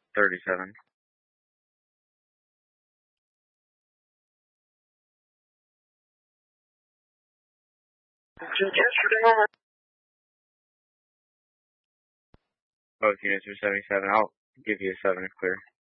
37. Both units are 77. I'll give you a 7 if clear.